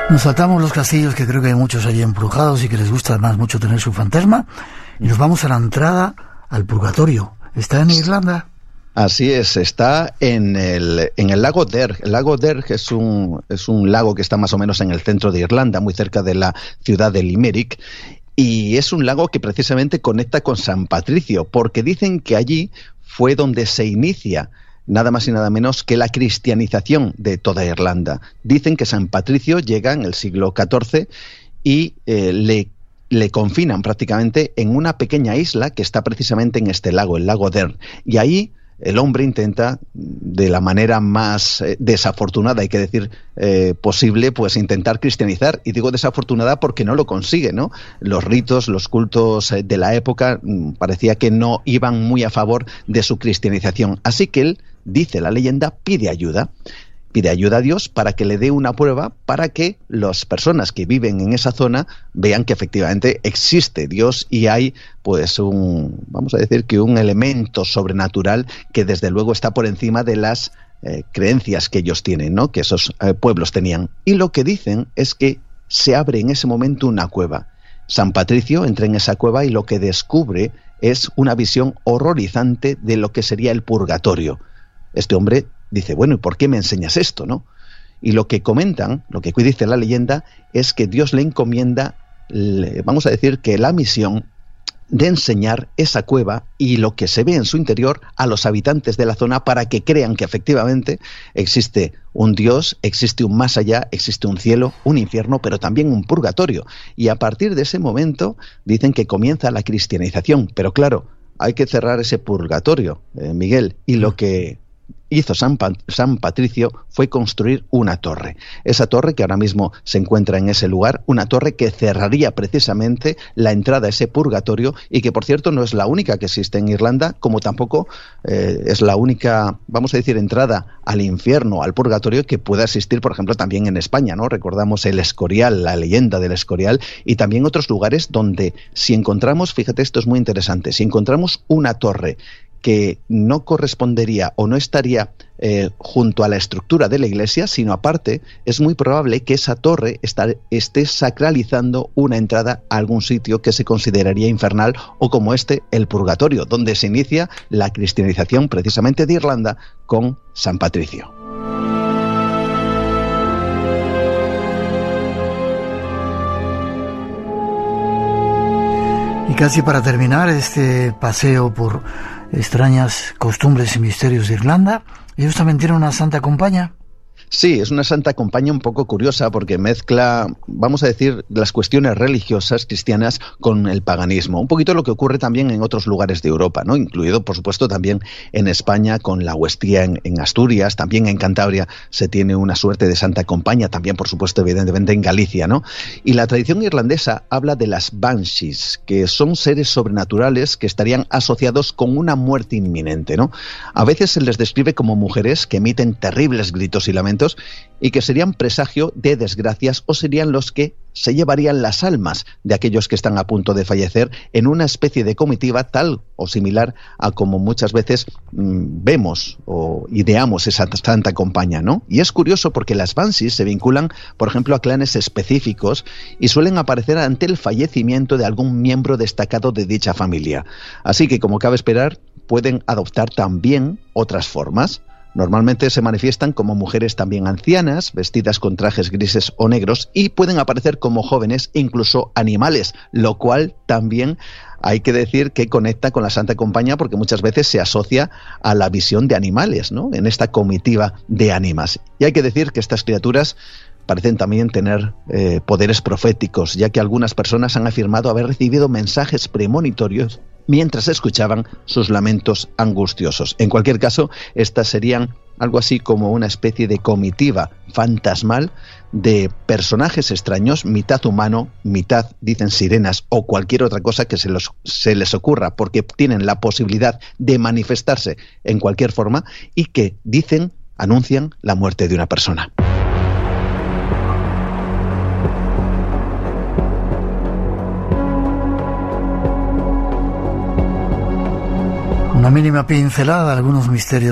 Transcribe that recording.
Nos saltamos los castillos, que creo que hay muchos allí embrujados y que les gusta además mucho tener su fantasma, y nos vamos a la entrada al purgatorio. ¿Está en Irlanda? Así es, está en el lago Derg. El lago Derg es un lago que está más o menos en el centro de Irlanda, muy cerca de la ciudad de Limerick, y es un lago que precisamente conecta con San Patricio, porque dicen que allí fue donde se inicia nada más y nada menos que la cristianización de toda Irlanda. Dicen que San Patricio llega en el siglo XIV y le confinan prácticamente en una pequeña isla que está precisamente en este lago, el lago Derg. Y ahí el hombre intenta, de la manera más desafortunada, hay que decir, posible, pues intentar cristianizar. Y digo desafortunada porque no lo consigue, ¿no? Los ritos, los cultos de la época parecía que no iban muy a favor de su cristianización. Así que él, dice la leyenda, pide ayuda a Dios para que le dé una prueba, para que las personas que viven en esa zona vean que efectivamente existe Dios y hay pues vamos a decir que un elemento sobrenatural que desde luego está por encima de las creencias que ellos tienen, ¿no? Que esos pueblos tenían. Y lo que dicen es que se abre en ese momento una cueva. San Patricio entra en esa cueva y lo que descubre es una visión horrorizante de lo que sería el purgatorio. Este hombre dice, bueno, ¿y por qué me enseñas esto, no? Y lo que comentan, lo que dice la leyenda, es que Dios le encomienda, vamos a decir que la misión de enseñar esa cueva y lo que se ve en su interior a los habitantes de la zona para que crean que efectivamente existe un Dios, existe un más allá, existe un cielo, un infierno, pero también un purgatorio. Y a partir de ese momento dicen que comienza la cristianización. Pero claro, hay que cerrar ese purgatorio, Miguel, y lo que hizo San Patricio fue construir una torre. Esa torre que ahora mismo se encuentra en ese lugar, una torre que cerraría precisamente la entrada a ese purgatorio y que, por cierto, no es la única que existe en Irlanda, como tampoco es la única, vamos a decir, entrada al infierno, al purgatorio, que pueda existir, por ejemplo, también en España, ¿no? Recordamos el Escorial, la leyenda del Escorial, y también otros lugares donde si encontramos, fíjate, esto es muy interesante, si encontramos una torre que no correspondería o no estaría junto a la estructura de la iglesia, sino aparte, es muy probable que esa torre esté sacralizando una entrada a algún sitio que se consideraría infernal o como el purgatorio, donde se inicia la cristianización precisamente de Irlanda con San Patricio. Y casi para terminar este paseo por extrañas costumbres y misterios de Irlanda, ellos también tienen una santa compañía. Sí, es una santa compañía un poco curiosa porque mezcla, vamos a decir, las cuestiones religiosas cristianas con el paganismo. Un poquito lo que ocurre también en otros lugares de Europa, ¿no? Incluido, por supuesto, también en España con la Huestía en Asturias, también en Cantabria se tiene una suerte de santa compañía, también, por supuesto, evidentemente en Galicia, ¿no? Y la tradición irlandesa habla de las banshees, que son seres sobrenaturales que estarían asociados con una muerte inminente, ¿no? A veces se les describe como mujeres que emiten terribles gritos y lamentos y que serían presagio de desgracias o serían los que se llevarían las almas de aquellos que están a punto de fallecer en una especie de comitiva tal o similar a como muchas veces vemos o ideamos esa santa compañía, ¿no? Y es curioso porque las banshees se vinculan, por ejemplo, a clanes específicos y suelen aparecer ante el fallecimiento de algún miembro destacado de dicha familia. Así que, como cabe esperar, pueden adoptar también otras formas. Normalmente se manifiestan como mujeres también ancianas, vestidas con trajes grises o negros, y pueden aparecer como jóvenes e incluso animales, lo cual también hay que decir que conecta con la Santa Compañía porque muchas veces se asocia a la visión de animales, ¿no? En esta comitiva de ánimas. Y hay que decir que estas criaturas parecen también tener poderes proféticos, ya que algunas personas han afirmado haber recibido mensajes premonitorios mientras escuchaban sus lamentos angustiosos. En cualquier caso, estas serían algo así como una especie de comitiva fantasmal de personajes extraños, mitad humano, mitad, dicen, sirenas o cualquier otra cosa que se les ocurra, porque tienen la posibilidad de manifestarse en cualquier forma y que anuncian la muerte de una persona. Una mínima pincelada de algunos misterios